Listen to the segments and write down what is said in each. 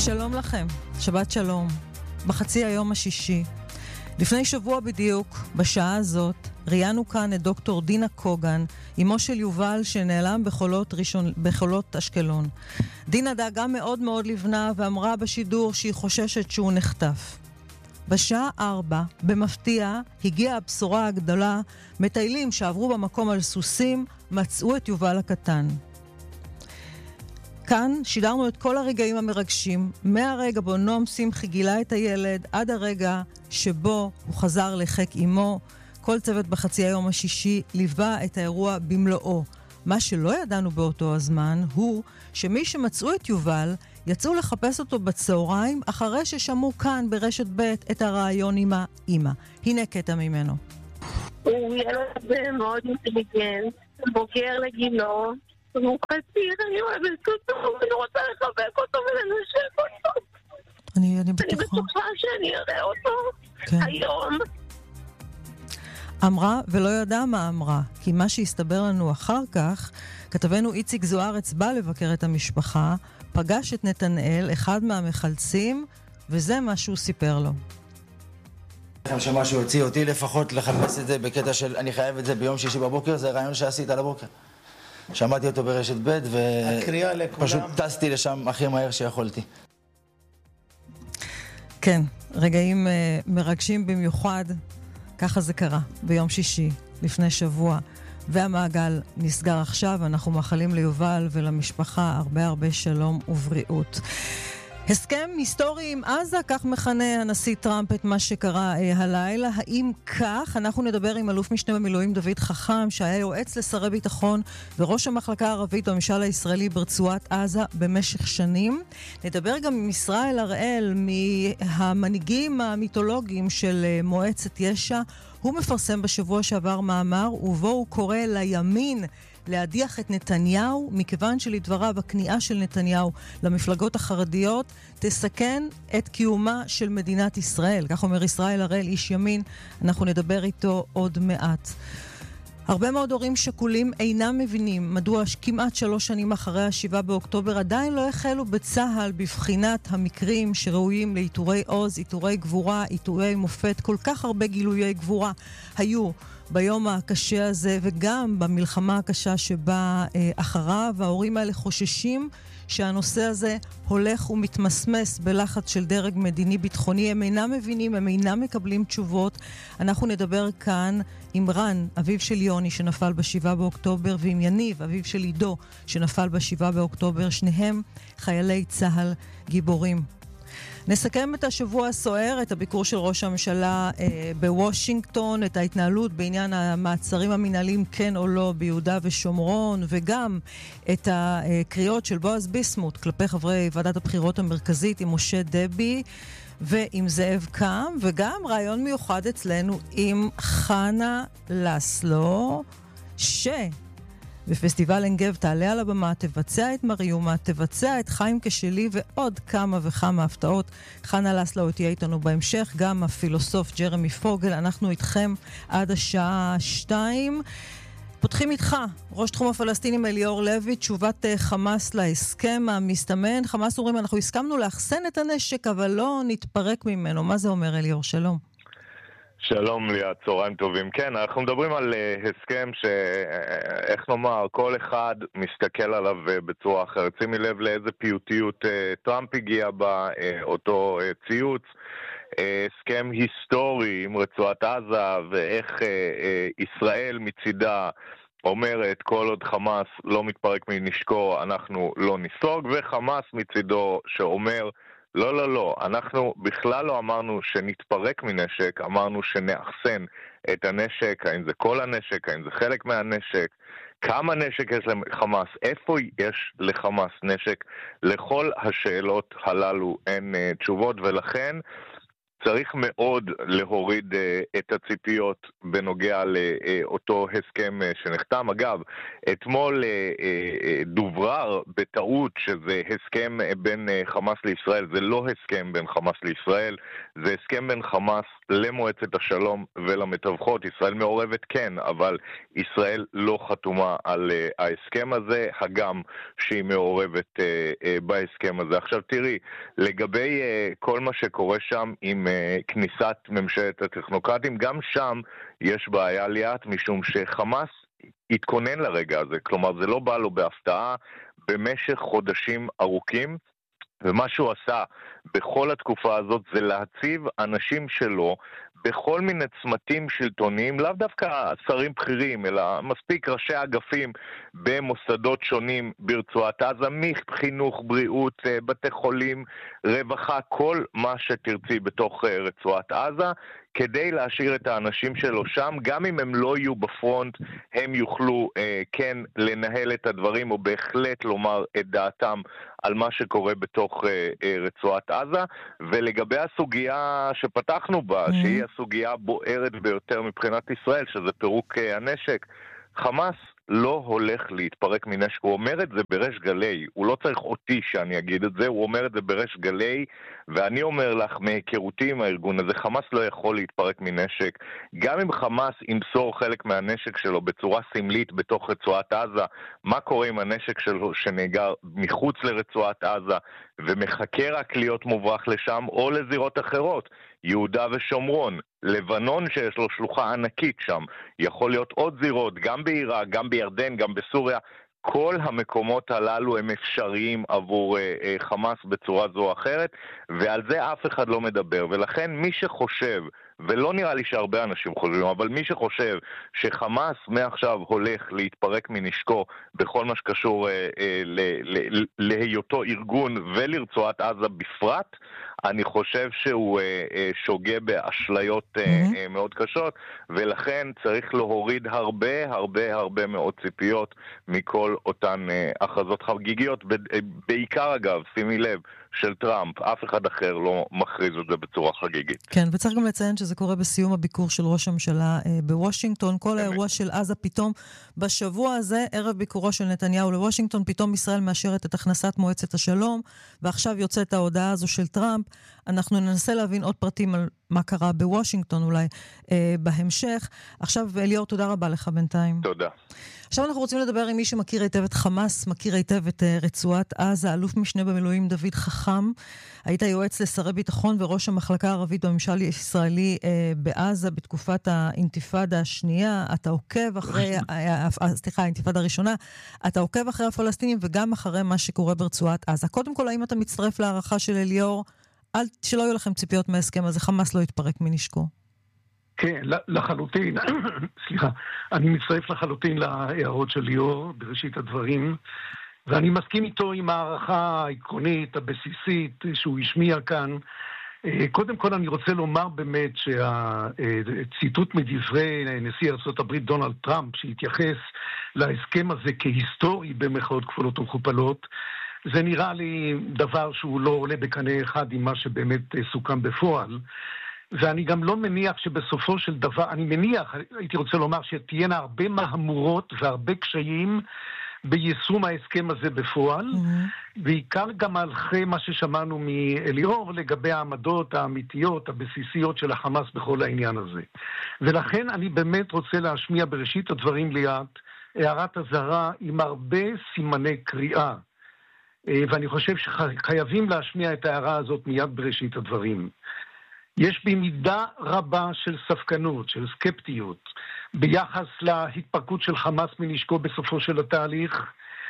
שלום לכם, שבת שלום. בחצי היום השישי. לפני שבוע בדיוק, בשעה הזאת, ראיינו כאן את דוקטור דינה קוגן, אמו של יובל שנעלם בחולות אשקלון. דינה דאגה מאוד מאוד לבנה ואמרה בשידור שהיא חוששת שהוא נחטף. בשעה 4, במפתיע, הגיעה הבשורה הגדולה, מטיילים שעברו במקום על סוסים, מצאו את יובל הקטן. כאן שידרנו את כל הרגעים המרגשים, מהרגע בו נועם שמחי גילה את הילד, עד הרגע שבו הוא חזר לחיק אמו. כל צוות בחצי היום השישי ליווה את האירוע במלואו. מה שלא ידענו באותו הזמן הוא שמי שמצאו את יובל יצאו לחפש אותו בצהריים אחרי ששמעו כאן ברשת ב' את הרעיון עם האמא. הנה קטע ממנו. הוא ילד מאוד אינטליגנט, בוגר לגילו, הוא חציר, אני אוהבת אותו, ואני רוצה לחבק אותו ולנשק אותו. אני בטוחה שאני אראה אותו היום. אמרה ולא ידעה מה אמרה, כי מה שהסתבר לנו אחר כך, כתבנו איציק זוארץ בא לבקר את המשפחה, פגש את נתנאל, אחד מהמחלצים, וזה מה שהוא סיפר לו. שמה שהוא הוציא אותי לפחות לחפש את זה בקטע של אני חייב את זה ביום שישי בבוקר, זה רעיון שעשית על הבוקר. שמעתי אותו ברשת ב' ופשוט טסתי לשם הכי מהר שיכולתי. כן, רגעים מרגשים במיוחד, ככה זה קרה ביום שישי לפני שבוע, והמעגל נסגר עכשיו. אנחנו מאחלים ליובל ולמשפחה הרבה שלום ובריאות. הסכם היסטורי עם עזה, כך מכנה הנשיא טראמפ את מה שקרה הלילה. האם כך? אנחנו נדבר עם אלוף משנה במילואים דוד חכם, שהיה יועץ לשרי ביטחון וראש המחלקה הערבית בממשל הישראלי ברצועת עזה במשך שנים. נדבר גם עם ישראל הראל, מהמנהיגים המיתולוגיים של מועצת יש"ע. הוא מפרסם בשבוע שעבר מאמר, ובו הוא קורא לימין להדיח את נתניהו, מכיוון שלדבריו הכניעה של נתניהו למפלגות החרדיות תסכן את קיומה של מדינת ישראל. כך אומר ישראל הראל, איש ימין. אנחנו נדבר איתו עוד מעט. הרבה מאוד הורים שכולים אינם מבינים מדוע כמעט 3 שנים אחרי ה7 באוקטובר עדיין לא החלו בצהל בבחינת המקרים שראויים לעיטורי עוז, עיטורי גבורה, עיטורי מופת. כל כך הרבה גילויי גבורה היו ביום הקשה הזה וגם במלחמה הקשה שבאה אחריו. ההורים האלה חוששים שהנושא הזה הולך ומתמסמס בלחץ של דרג מדיני ביטחוני. הם אינם מבינים, הם אינם מקבלים תשובות. אנחנו נדבר כאן עם רן, אביו של יוני שנפל ב7 באוקטובר, ועם יניב, אביו של עידו שנפל ב7 באוקטובר. שניהם חיילי צהל גיבורים. נסכם את השבוע הסוער, את הביקור של ראש הממשלה בוושינגטון, את ההתנהלות בעניין המעצרים המנהליים כן או לא ביהודה ושומרון, וגם את הקריאות של בועז ביסמוט כלפי חברי ועדת הבחירות המרכזית עם משה דבי ועם זאב קם, וגם רעיון מיוחד אצלנו עם חנה לסלו, בפסטיבל אנגב תעלה על הבמה, תבצע את מריומה, תבצע את חיים כשלי ועוד כמה וכמה הפתעות. חנה לסלו תהיה איתנו בהמשך, גם הפילוסוף ג'רמי פוגל. אנחנו איתכם עד השעה 2. פותחים איתך, ראש תחום הפלסטינים אליאור לוי, תשובת חמאס להסכם המסתמן. חמאס אומרים, אנחנו הסכמנו לאחסן את הנשק, אבל לא נתפרק ממנו. מה זה אומר, אליאור? שלום. שלום ליאת, צהריים טובים. כן, אנחנו מדברים על הסכם איך נאמר, כל אחד מסתכל עליו בצורה אחרת. שימי לב לאיזה פיוטיות טראמפ הגיע בה, אותו ציוץ. הסכם היסטורי עם רצועת עזה, ואיך ישראל מצידה אומרת, כל עוד חמאס לא מתפרק מנשקו, אנחנו לא נסוג, וחמאס מצידו שאומר, לא, אנחנו בכלל לא אמרנו שנתפרק מנשק, אמרנו שנאחסן את הנשק, האם זה כל הנשק, האם זה חלק מהנשק, כמה נשק יש לחמאס, איפה יש לחמאס נשק, לכל השאלות הללו אין תשובות, ולכן צריך מאוד להוריד את הציפיות בנוגע לאותו הסכם שנחתם. אגב, אתמול דוברר בטעות שזה הסכם בין חמאס לישראל. זה לא הסכם בין חמאס לישראל, זה הסכם בין חמאס למועצת השלום ולמתווכות. ישראל מעורבת כן, אבל ישראל לא חתומה על ההסכם הזה, הגם שהיא מעורבת בהסכם הזה. עכשיו תראי, לגבי כל מה שקורה שם עם כניסת ממשלת הטכנוקרטים, גם שם יש בעיה ליאת, משום שחמאס התכונן לרגע הזה. כלומר, זה לא בא לו בהפתעה במשך חודשים ארוכים, ומה שהוא עשה בכל התקופה הזאת זה להציב אנשים שלו בכל מיני צמתים שלטוניים, לאו דווקא שרים בכירים, אלא מספיק ראשי אגפים במוסדות שונים ברצועת עזה, מחינוך, בריאות, בתי חולים, רווחה, כל מה שתרצי בתוך רצועת עזה, כדי להשאיר את האנשים שלו שם, גם אם הם לא יהיו בפרונט, הם יוכלו כן לנהל את הדברים, או בהחלט לומר את דעתם על מה שקורה בתוך רצועת עזה. ולגבי הסוגיה שפתחנו בה, שהיא הסוגיה הבוערת ביותר מבחינת ישראל, שזה פירוק הנשק, חמאס לא הולך להתפרק מנשק. הוא אומר את זה בריש גלי, הוא לא צריך אותי שאני אגיד את זה, הוא אומר את זה בריש גלי, ואני אומר לך מהיכרותי עם הארגון הזה, חמאס לא יכול להתפרק מנשק. גם אם חמאס ימסור חלק מהנשק שלו בצורה סמלית בתוך רצועת עזה, מה קורה עם הנשק שלו שנאגר מחוץ לרצועת עזה ומחכה רק להיות מוברח לשם או לזירות אחרות? יהודה ושומרון, לבנון שיש לו שלוחה ענקית שם, יכול להיות עוד זירות, גם בעיראק, גם בירדן, גם בסוריה. כל המקומות הללו הם אפשריים עבור חמאס בצורה זו או אחרת, ועל זה אף אחד לא מדבר. ולכן מי שחושב, ולא נראה לי שהרבה אנשים חושבים, אבל מי שחושב שחמאס מעכשיו הולך להתפרק מנשקו בכל מה שקשור להיותו ארגון ולרצועת עזה בפרט, אני חושב שהוא שוגה באשליות מאוד קשות, ולכן צריך להוריד הרבה מאוד ציפיות מכל אותן הכרזות חגיגיות, בעיקר אגב, שימי לב, של טראמפ. אף אחד אחר לא מכריז את זה בצורה חגיגית. כן, וצריך גם לציין שזה קורה בסיום הביקור של ראש הממשלה בוושינגטון. כל האירוע של עזה פתאום, בשבוע הזה, ערב ביקורו של נתניהו לוושינגטון, פתאום ישראל מאשרת את הכנסת מועצת השלום, ועכשיו יוצאת ההודעה הזו של טראמפ. אנחנו ננסה להבין עוד פרטים על מה קרה בוושינגטון אולי בהמשך. עכשיו, אליאור, תודה רבה לך בינתיים. תודה. עכשיו אנחנו רוצים לדבר עם מי שמכיר היטב את חמאס, מכיר היטב את רצועת עזה, אלוף משנה במילואים דוד חכם. היית יועץ לשרי ביטחון וראש המחלקה הערבית בממשל הישראלי בעזה בתקופת האינתיפאדה השנייה. אתה עוקב אחרי, האינתיפאדה הראשונה, אתה עוקב אחרי הפלסטינים וגם אחרי מה שקורה ברצועת עזה. קודם כל, האם אתה מצטרף להערכה של אליאור, שלא יהיו לכם ציפיות מההסכם הזה, חמאס לא יתפרק מנשקו? כן, לחלוטין, סליחה, אני מצטרף לחלוטין להערות של ליאור בראשית הדברים, ואני מסכים איתו עם הערכה העקרונית, הבסיסית, שהוא השמיע כאן. קודם כל אני רוצה לומר באמת שהציטוט מדברי נשיא ארצות הברית דונלד טראמפ, שהתייחס להסכם הזה כהיסטורי במחאות כפולות ומכופלות, זה נראה לי דבר שהוא לא עולה בקנה אחד עם מה שבאמת סוכם בפועל. ואני גם לא מניח שבסופו של דבר, אני מניח, הייתי רוצה לומר שתהיינה הרבה מהמורות והרבה קשיים ביישום ההסכם הזה בפועל, בעיקר גם אחרי מה ששמענו מאליאור לגבי העמדות האמיתיות, הבסיסיות של החמאס בכל העניין הזה. ולכן אני באמת רוצה להשמיע בראשית הדברים ליאת, הערת הזרה עם הרבה סימני קריאה. ואני חושב שחייבים להשמיע את ההערה הזאת מיד בראשית הדברים. יש במידה רבה של ספקנות, של סקפטיות, ביחס להתפרקות של חמאס מנשקו בסופו של התהליך,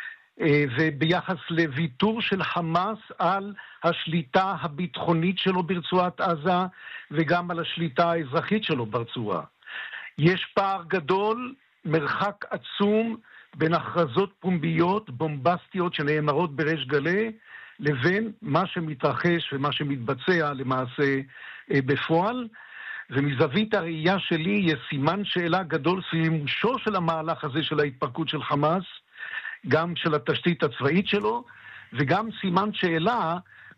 וביחס לוויתור של חמאס על השליטה הביטחונית שלו ברצועת עזה, וגם על השליטה האזרחית שלו ברצועה. יש פער גדול, מרחק עצום, בין הכרזות פומביות, בומבסטיות שנאמרות בריש גלי, לבין מה שמתרחש ומה שמתבצע למעשה בפועל. ומזווית הראייה שלי יש סימן שאלה גדול סבימושו של המהלך הזה של ההתפרקות של חמאס, גם של התשתית הצבאית שלו, וגם סימן שאלה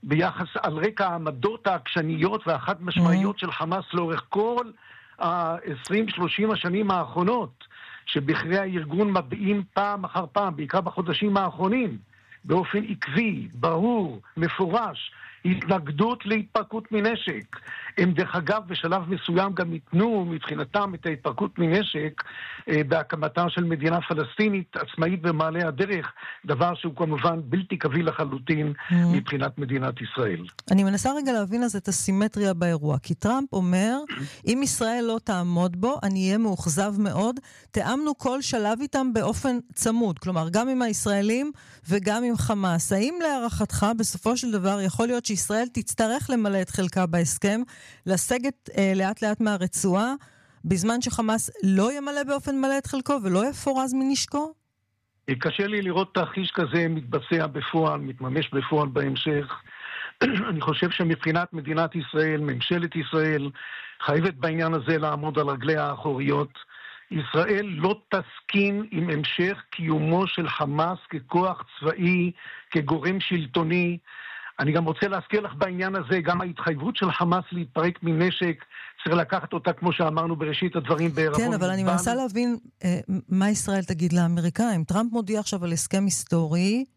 ביחס על רקע העמדות העקשניות והחד משמעיות של חמאס לאורך כל ה-20-30 השנים האחרונות, שבכירי הארגון מביעים פעם אחר פעם, בעיקר בחודשים האחרונים, באופן עקבי, ברור, מפורש, התנגדות להתפרקות מנשק. הם דרך אגב בשלב מסוים גם ייתנו מבחינתם את ההתפרקות מנשק בהקמתה של מדינה פלסטינית עצמאית במעלה הדרך, דבר שהוא כמובן בלתי קביל לחלוטין מבחינת מדינת ישראל. אני מנסה רגע להבין אז את הסימטריה באירוע, כי טראמפ אומר, אם ישראל לא תעמוד בו, אני אהיה מאוכזב מאוד. תאמנו כל שלב איתם באופן צמוד, כלומר גם עם הישראלים וגם עם חמאס. האם להערכתך בסופו של דבר יכול להיות שישראל תצטרך למלא את חלקה בהסכם, לסגת לאט לאט מהרצועה, בזמן שחמאס לא ימלא באופן מלא את חלקו ולא יפורז מנשקו? קשה לי לראות תרחיש כזה מתבצע בפועל, מתממש בפועל בהמשך. אני חושב שמבחינת מדינת ישראל, ממשלת ישראל, חייבת בעניין הזה לעמוד על רגליה האחוריות. ישראל לא תסכים עם המשך קיומו של חמאס ככוח צבאי, כגורם שלטוני. אני גם רוצה להזכיר לך בעניין הזה, גם ההתחייבות של חמאס להתפרק מנשק, צריך לקחת אותה כמו שאמרנו בראשית הדברים בערבון. כן, אבל אני מנסה להבין מה ישראל תגיד לאמריקאים. טראמפ מודיע עכשיו על הסכם היסטורי